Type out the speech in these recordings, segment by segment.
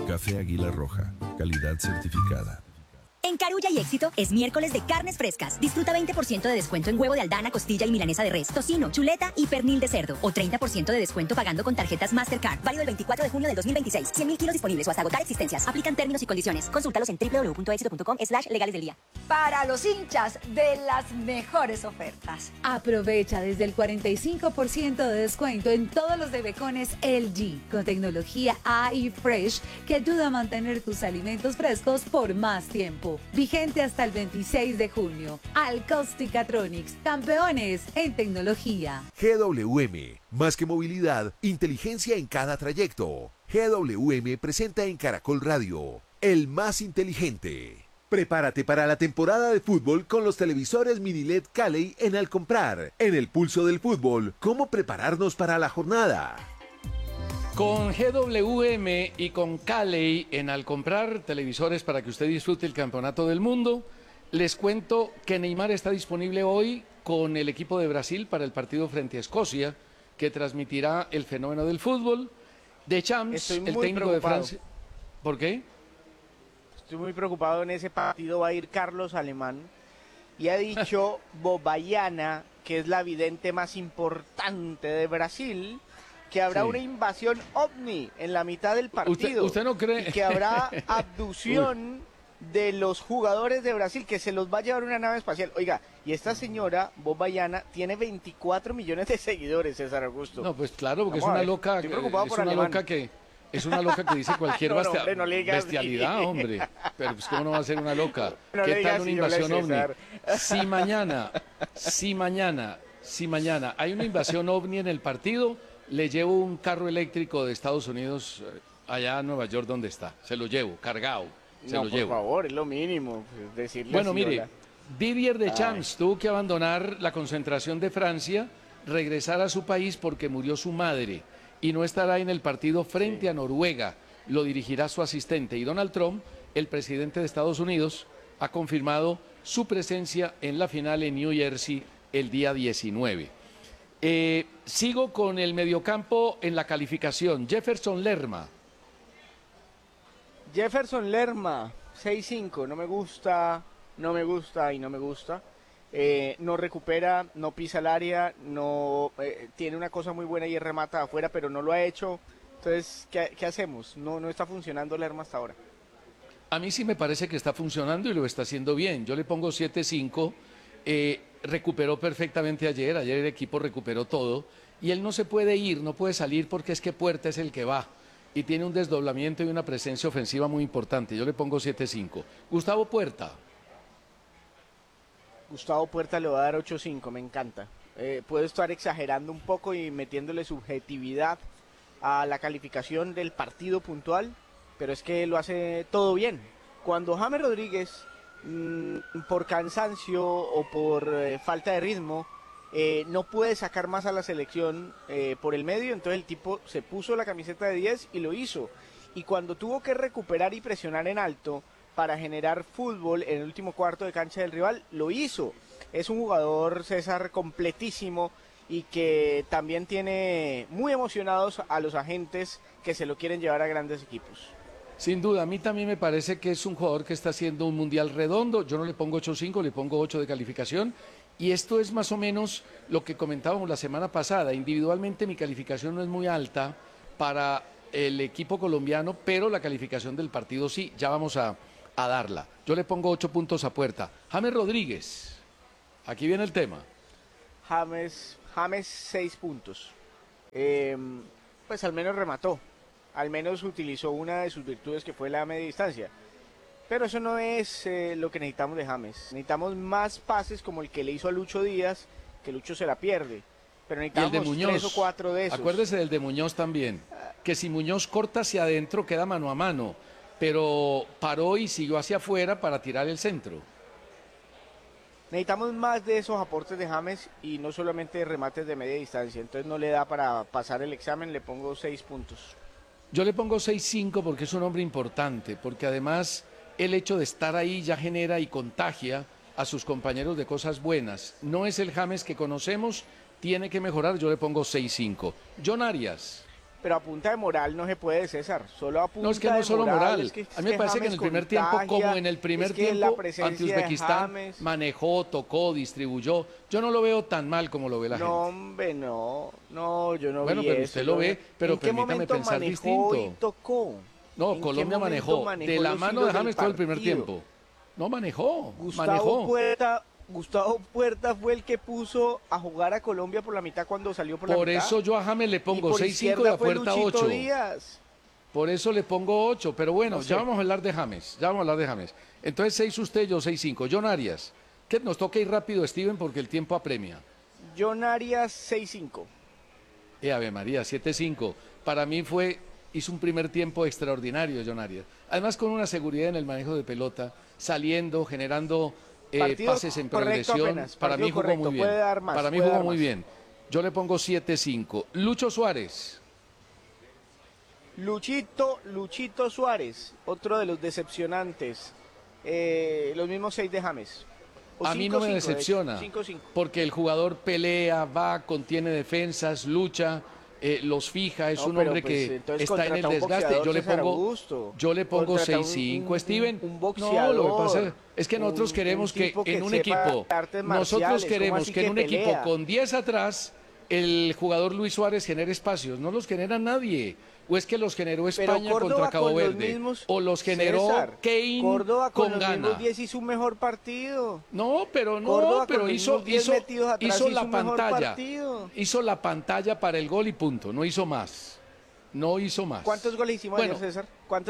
Café Águila Roja, calidad certificada. En Carulla y Éxito es miércoles de carnes frescas. Disfruta 20% de descuento en huevo de Aldana, costilla y milanesa de res, tocino, chuleta y pernil de cerdo. O 30% de descuento pagando con tarjetas Mastercard. Válido el 24 de junio del 2026. 100.000 kilos disponibles o hasta agotar existencias. Aplican términos y condiciones. Consúltalos en www.exito.com/legales del día. Para los hinchas de las mejores ofertas. Aprovecha desde el 45% de descuento en todos los de Becones LG con tecnología AI Fresh que ayuda a mantener tus alimentos frescos por más tiempo. Vigente hasta el 26 de junio. Alcausticatronics, campeones en tecnología. GWM, más que movilidad, inteligencia en cada trayecto. GWM presenta en Caracol Radio, el más inteligente. Prepárate para la temporada de fútbol con los televisores mini LED Calley en Al Comprar. En el pulso del fútbol, ¿cómo prepararnos para la jornada? Con GWM y con Calley en Al Comprar televisores para que usted disfrute el campeonato del mundo, les cuento que Neymar está disponible hoy con el equipo de Brasil para el partido frente a Escocia, que transmitirá el fenómeno del fútbol. Deschamps, el técnico de Francia. ¿Por qué? Estoy muy preocupado. En ese partido va a ir Carlos Alemán y ha dicho Bobayana, que es la vidente más importante de Brasil, que habrá una invasión ovni en la mitad del partido. ¿Usted no cree? Y que habrá abducción de los jugadores de Brasil, que se los va a llevar una nave espacial. Oiga, y esta señora, Bobayana, tiene 24 millones de seguidores, César Augusto. No, pues claro, porque es una loca. Estoy preocupado por una Alemán. loca que es una loca que dice cualquier bestialidad, hombre. Pero pues cómo no va a ser una loca. ¿Qué tal una invasión ovni? Si mañana hay una invasión ovni en el partido, le llevo un carro eléctrico de Estados Unidos allá a Nueva York donde está. Se lo llevo, cargado. Por favor, es lo mínimo. Decirle bueno, así, mire, hola. Didier Deschamps tuvo que abandonar la concentración de Francia, regresar a su país porque murió su madre y no estará en el partido frente a Noruega. Lo dirigirá su asistente. Y Donald Trump, el presidente de Estados Unidos, ha confirmado su presencia en la final en New Jersey el día 19. Sigo con el mediocampo en la calificación. Jefferson Lerma. Jefferson Lerma, 6-5, no me gusta. No recupera, no pisa el área, no tiene una cosa muy buena y es remata afuera, pero no lo ha hecho. Entonces, ¿qué hacemos? No está funcionando Lerma hasta ahora. A mí sí me parece que está funcionando y lo está haciendo bien. Yo le pongo 7-5. Recuperó perfectamente ayer el equipo recuperó todo y él no se puede ir, no puede salir porque es que Puerta es el que va y tiene un desdoblamiento y una presencia ofensiva muy importante. Yo le pongo 7-5. Gustavo Puerta le va a dar 8-5, me encanta. Puedo estar exagerando un poco y metiéndole subjetividad a la calificación del partido puntual, pero es que lo hace todo bien. Cuando James Rodríguez por cansancio o por falta de ritmo no puede sacar más a la selección por el medio, entonces el tipo se puso la camiseta de 10 y lo hizo, y cuando tuvo que recuperar y presionar en alto para generar fútbol en el último cuarto de cancha del rival, lo hizo. Es un jugador, César, completísimo y que también tiene muy emocionados a los agentes que se lo quieren llevar a grandes equipos. Sin duda, a mí también me parece que es un jugador que está haciendo un mundial redondo. Yo no le pongo 8.5, le pongo 8 de calificación. Y esto es más o menos lo que comentábamos la semana pasada. Individualmente mi calificación no es muy alta para el equipo colombiano, pero la calificación del partido sí, ya vamos a darla. Yo le pongo 8 puntos a Puerta. James Rodríguez, aquí viene el tema. James 6 puntos. Pues al menos remató. Al menos utilizó una de sus virtudes, que fue la media distancia. Pero eso no es lo que necesitamos de James. Necesitamos más pases como el que le hizo a Lucho Díaz, que Lucho se la pierde. Pero necesitamos y el de Muñoz, 3 o 4 de esos. Acuérdese del de Muñoz también. Que si Muñoz corta hacia adentro queda mano a mano. Pero paró y siguió hacia afuera para tirar el centro. Necesitamos más de esos aportes de James y no solamente remates de media distancia. Entonces no le da para pasar el examen, le pongo 6 puntos. Yo le pongo 6.5 porque es un hombre importante, porque además el hecho de estar ahí ya genera y contagia a sus compañeros de cosas buenas. No es el James que conocemos, tiene que mejorar, yo le pongo 6.5. John Arias. pero a punta de moral no se puede, César. Solo a punta de moral. No, es que no solo moral. Es que, a mí me parece que en el primer tiempo, como en el primer tiempo ante Uzbekistán, manejó, tocó, distribuyó. Yo no lo veo tan mal como lo ve la gente. No, hombre, no, yo no bueno, vi pero eso. usted lo ve, pero permítame pensar distinto. Y tocó? No, Colombia manejó de la mano de James todo el primer tiempo. No manejó, manejó. Gustavo Puerta fue el que puso a jugar a Colombia por la mitad cuando salió por la mitad. Por eso yo a James le pongo 6-5 y a Puerta 8. Por eso le pongo 8, pero bueno, no sé. Ya vamos a hablar de James, Entonces 6 usted, yo 6-5. John Arias, que nos toca ir rápido, Steven, porque el tiempo apremia. John Arias 6-5. Ave María, 7-5. Para mí hizo un primer tiempo extraordinario, John Arias. Además con una seguridad en el manejo de pelota, saliendo, generando pases en progresión. Para mí jugó muy bien. Para mí jugó muy bien. Yo le pongo 7-5. Lucho Suárez. Luchito Suárez, otro de los decepcionantes. Los mismos 6 de James. A mí no me decepciona, porque el jugador pelea, va, contiene defensas, lucha, los fija, es un hombre que está en el desgaste. Yo le pongo 6-5, Steven. Un boxeador, no, lo que pasa es que nosotros queremos que en un equipo, con 10 atrás, el jugador Luis Suárez genere espacios. No los genera nadie. O es que los generó España contra Cabo Verde. O los generó Kane Córdoba con Ghana. Los 10 hizo un mejor partido. Pero hizo la pantalla. Hizo la pantalla para el gol y punto. No hizo más. ¿Cuántos goles hicimos ayer, César?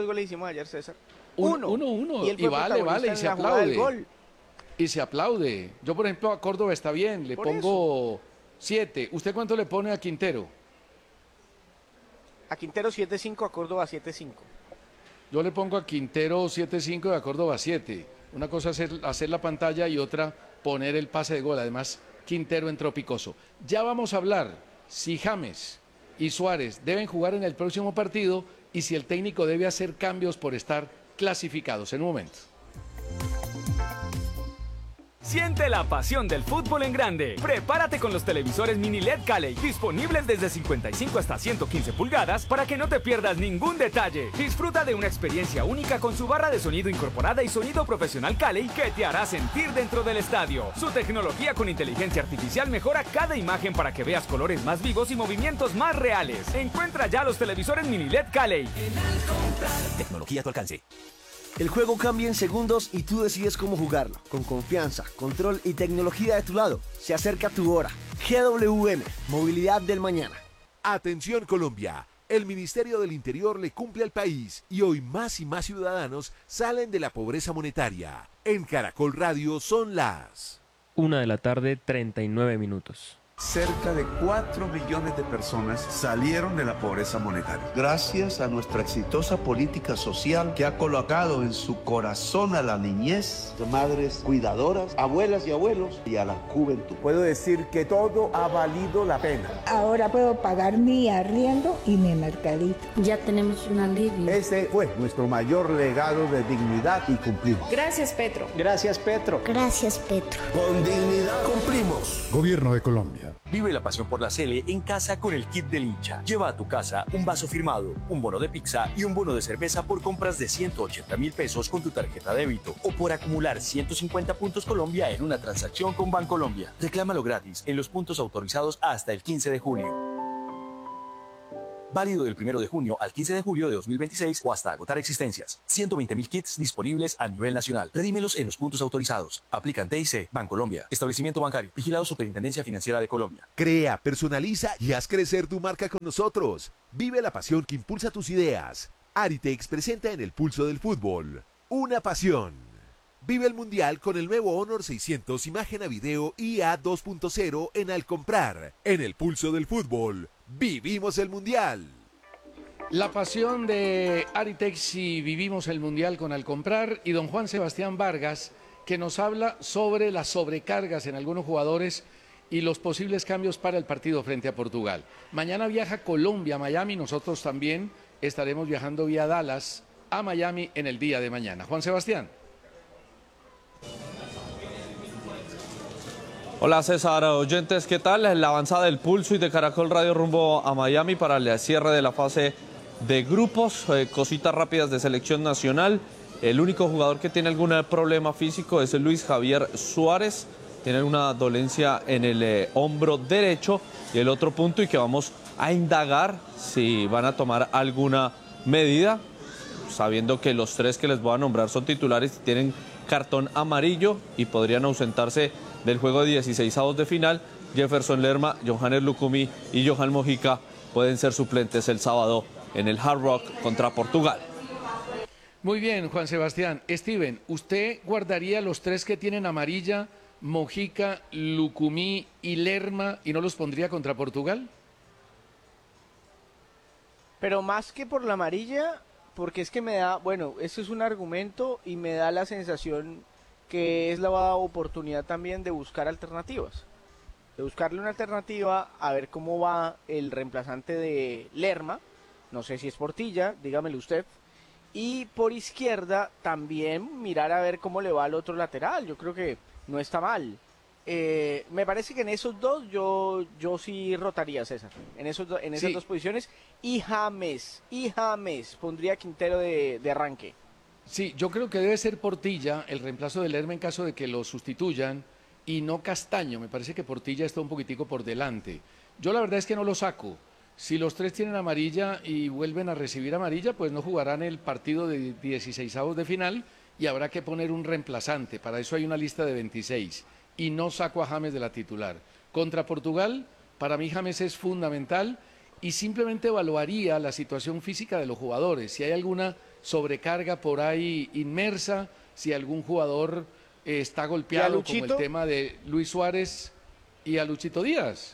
Uno. Y vale, y se aplaude. Y se aplaude. Yo, por ejemplo, a Córdoba está bien. Le pongo 7. ¿Usted cuánto le pone a Quintero? A Quintero 7-5, a Córdoba 7-5. Yo le pongo a Quintero 7-5 y a Córdoba 7. Una cosa es hacer la pantalla y otra poner el pase de gol. Además, Quintero entró picoso. Ya vamos a hablar si James y Suárez deben jugar en el próximo partido y si el técnico debe hacer cambios por estar clasificados. En un momento. Siente la pasión del fútbol en grande. Prepárate con los televisores mini LED Calley, disponibles desde 55 hasta 115 pulgadas para que no te pierdas ningún detalle. Disfruta de una experiencia única con su barra de sonido incorporada y sonido profesional Calley que te hará sentir dentro del estadio. Su tecnología con inteligencia artificial mejora cada imagen para que veas colores más vivos y movimientos más reales. Encuentra ya los televisores mini LED Calley. Tecnología a tu alcance. El juego cambia en segundos y tú decides cómo jugarlo. Con confianza, control y tecnología de tu lado. Se acerca tu hora. GWM, Movilidad del Mañana. Atención Colombia. El Ministerio del Interior le cumple al país y hoy más y más ciudadanos salen de la pobreza monetaria. En Caracol Radio son las 1:39 p.m. Cerca de 4 millones de personas salieron de la pobreza monetaria. Gracias a nuestra exitosa política social que ha colocado en su corazón a la niñez, madres cuidadoras, abuelas y abuelos y a la juventud. Puedo decir que todo ha valido la pena. Ahora puedo pagar mi arriendo y mi mercadito. Ya tenemos un alivio. Ese fue nuestro mayor legado de dignidad y cumplimos. Gracias, Petro. Gracias, Petro. Gracias, Petro. Con dignidad cumplimos. Gobierno de Colombia. Vive la pasión por la Sele en casa con el kit del hincha. Lleva a tu casa un vaso firmado, un bono de pizza y un bono de cerveza por compras de 180.000 pesos con tu tarjeta débito o por acumular 150 puntos Colombia en una transacción con Bancolombia. Reclámalo gratis en los puntos autorizados hasta el 15 de junio. Válido del 1 de junio al 15 de julio de 2026 o hasta agotar existencias. 120.000 kits disponibles a nivel nacional. Redímelos en los puntos autorizados. Aplican TIC, Bancolombia. Establecimiento bancario. Vigilado Superintendencia Financiera de Colombia. Crea, personaliza y haz crecer tu marca con nosotros. Vive la pasión que impulsa tus ideas. Aritex presenta en el pulso del fútbol una pasión. Vive el Mundial con el nuevo Honor 600 imagen a video IA 2.0 en Al Comprar. En el pulso del fútbol, vivimos el Mundial. La pasión de Aritex y vivimos el Mundial con Al Comprar y don Juan Sebastián Vargas, que nos habla sobre las sobrecargas en algunos jugadores y los posibles cambios para el partido frente a Portugal. Mañana viaja Colombia a Miami, nosotros también estaremos viajando vía Dallas a Miami en el día de mañana. Juan Sebastián. Hola César, oyentes, ¿qué tal? La avanzada del Pulso y de Caracol Radio rumbo a Miami para el cierre de la fase de grupos. Cositas rápidas de selección nacional. El único jugador que tiene algún problema físico es el Luis Javier Suárez. Tiene una dolencia en el hombro derecho. Y el otro punto, y que vamos a indagar si van a tomar alguna medida, sabiendo que los 3 que les voy a nombrar son titulares y tienen cartón amarillo y podrían ausentarse del juego de 16avos de final. Jefferson Lerma, Johannes Lucumí y Johan Mojica pueden ser suplentes el sábado en el Hard Rock contra Portugal. Muy bien, Juan Sebastián. Steven, ¿usted guardaría los 3 que tienen amarilla, Mojica, Lucumí y Lerma, y no los pondría contra Portugal? Pero más que por la amarilla, porque es que me da, bueno, eso es un argumento y me da la sensación que es la oportunidad también de buscar alternativas. De buscarle una alternativa a ver cómo va el reemplazante de Lerma. No sé si es Portilla, dígamelo usted. Y por izquierda también mirar a ver cómo le va al otro lateral. Yo creo que no está mal. Me parece que en esos dos yo sí rotaría, César. En esas dos posiciones. Y James pondría Quintero de arranque. Sí, yo creo que debe ser Portilla el reemplazo de Lerma en caso de que lo sustituyan, y no Castaño. Me parece que Portilla está un poquitico por delante. Yo la verdad es que no lo saco. Si los 3 tienen amarilla y vuelven a recibir amarilla, pues no jugarán el partido de 16avos de final y habrá que poner un reemplazante. Para eso hay una lista de 26. Y no saco a James de la titular. Contra Portugal, para mí James es fundamental y simplemente evaluaría la situación física de los jugadores. Si hay alguna sobrecarga por ahí inmersa, si algún jugador está golpeado, como el tema de Luis Suárez y a Luchito Díaz.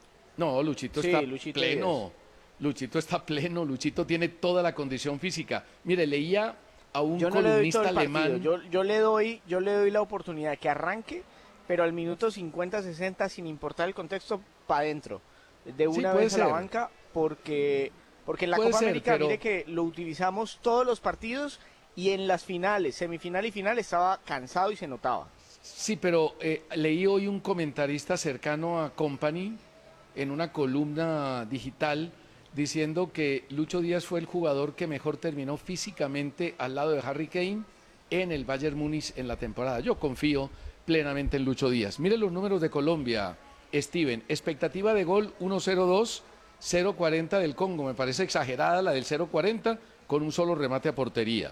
No, Luchito está pleno. Luchito está pleno, Luchito tiene toda la condición física. Mire, leía a un columnista alemán. Yo le doy la oportunidad de que arranque, pero al minuto 50-60, sin importar el contexto, para adentro. De una vez a la banca, porque en la Copa América, mire que lo utilizamos todos los partidos y en las finales, semifinal y final, estaba cansado y se notaba. Sí, pero leí hoy un comentarista cercano a Company en una columna digital diciendo que Lucho Díaz fue el jugador que mejor terminó físicamente al lado de Harry Kane en el Bayern Múnich en la temporada. Yo confío plenamente en Lucho Díaz. Mire los números de Colombia, Steven. Expectativa de gol 1-0-2, 0-40 del Congo. Me parece exagerada la del 0-40 con un solo remate a portería.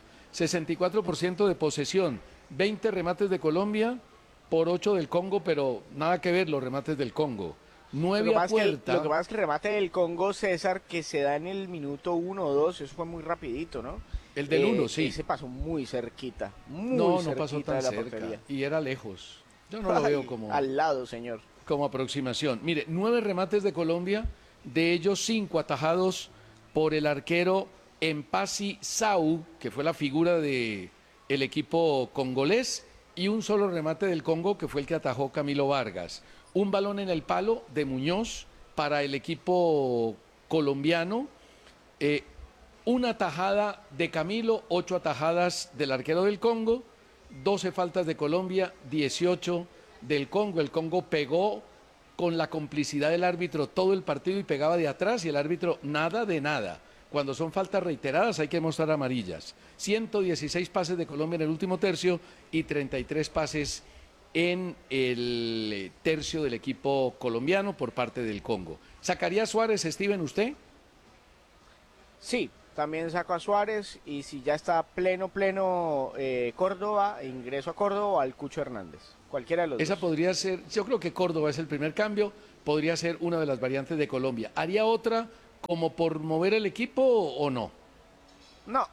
64% de posesión, 20 remates de Colombia por 8 del Congo, pero nada que ver los remates del Congo. 9 a puerta. Lo que pasa es que el remate del Congo, César, que se da en el minuto 1 o 2, eso fue muy rapidito, ¿no? El del 1, sí. Ese pasó muy cerquita, no pasó tan cerca y era lejos. Yo no lo veo como... Al lado, señor. Como aproximación. Mire, 9 remates de Colombia, de ellos 5 atajados por el arquero Mpassi Sau, que fue la figura del equipo congolés, y un solo remate del Congo, que fue el que atajó Camilo Vargas. Un balón en el palo de Muñoz para el equipo colombiano, una tajada de Camilo, 8 atajadas del arquero del Congo, 12 faltas de Colombia, 18 del Congo. El Congo pegó con la complicidad del árbitro todo el partido y pegaba de atrás, y el árbitro nada de nada. Cuando son faltas reiteradas hay que mostrar amarillas. 116 pases de Colombia en el último tercio y 33 pases en el tercio del equipo colombiano por parte del Congo. ¿Sacaría a Suárez, Steven, usted? Sí, también saco a Suárez, y si ya está pleno Córdoba, ingreso a Córdoba o al Cucho Hernández. Cualquiera de los Esa dos. Podría ser, yo creo que Córdoba es el primer cambio, podría ser una de las variantes de Colombia. ¿Haría otra como por mover el equipo o no? No,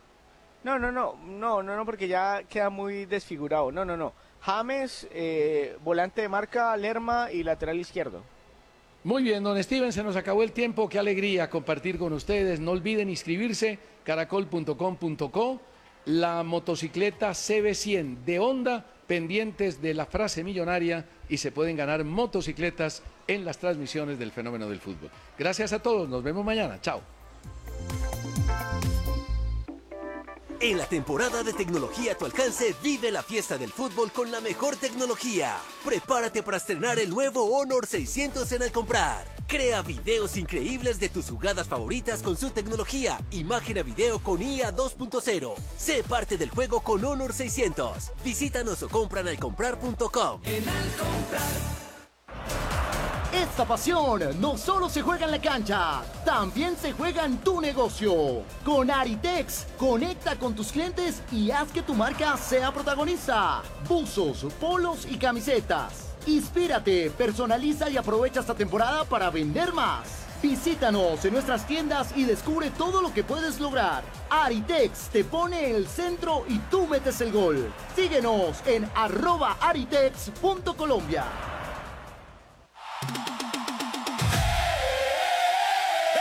porque ya queda muy desfigurado. No. James, volante de marca, Lerma y lateral izquierdo. Muy bien, don Steven, se nos acabó el tiempo. Qué alegría compartir con ustedes. No olviden inscribirse, caracol.com.co. La motocicleta CB100 de Honda, pendientes de la frase millonaria, y se pueden ganar motocicletas en las transmisiones del Fenómeno del Fútbol. Gracias a todos, nos vemos mañana. Chao. En la temporada de tecnología a tu alcance, vive la fiesta del fútbol con la mejor tecnología. Prepárate para estrenar el nuevo Honor 600 en Al Comprar. Crea videos increíbles de tus jugadas favoritas con su tecnología. Imagen a video con IA 2.0. Sé parte del juego con Honor 600. Visítanos o compra en alcomprar.com. En Al Comprar. Esta pasión no solo se juega en la cancha, también se juega en tu negocio. Con Aritex, conecta con tus clientes y haz que tu marca sea protagonista. Buzos, polos y camisetas. Inspírate, personaliza y aprovecha esta temporada para vender más. Visítanos en nuestras tiendas y descubre todo lo que puedes lograr. Aritex te pone en el centro y tú metes el gol. Síguenos en @aritex.colombia.